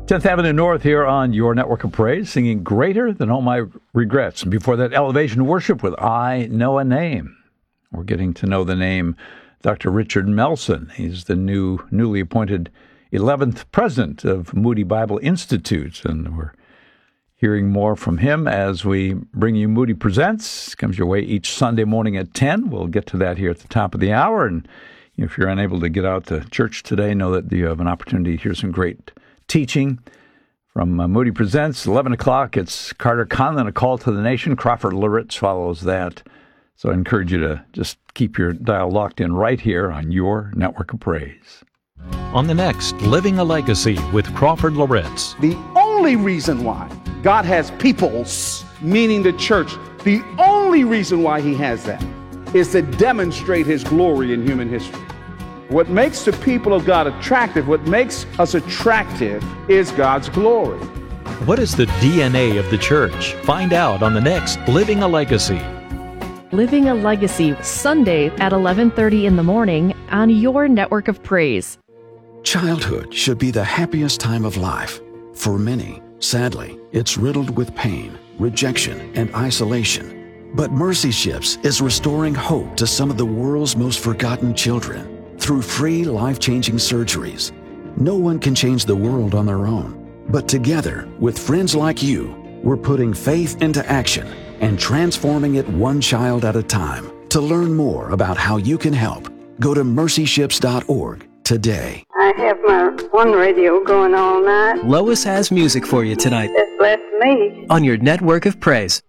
10th Avenue North here on your Network of Praise, singing Greater Than All My Regrets. And before that, Elevation Worship with I Know a Name. We're getting to know the name Dr. Richard Melson. He's the newly appointed 11th president of Moody Bible Institute, and we're hearing more from him as we bring you Moody Presents. It comes your way each Sunday morning at 10. We'll get to that here at the top of the hour, and if you're unable to get out to church today, know that you have an opportunity to hear some great teaching from Moody Presents. 11 o'clock, it's Carter Conlon, A Call to the Nation. Crawford Loritz follows that. So I encourage you to just keep your dial locked in right here on your Network of Praise. On the next, Living a Legacy with Crawford Loritz. The only reason why God has peoples, meaning the church, the only reason why he has that is to demonstrate his glory in human history. What makes the people of God attractive, what makes us attractive is God's glory. What is the DNA of the church? Find out on the next Living a Legacy. Living a Legacy, Sunday at 11:30 in the morning on your Network of Praise. Childhood should be the happiest time of life. For many, sadly, it's riddled with pain, rejection, and isolation. But Mercy Ships is restoring hope to some of the world's most forgotten children through free, life-changing surgeries. No one can change the world on their own, but together, with friends like you, we're putting faith into action and transforming it one child at a time. To learn more about how you can help, go to mercyships.org today. I have my one radio going all night. Lois has music for you tonight. It's blessed me. On your Network of Praise.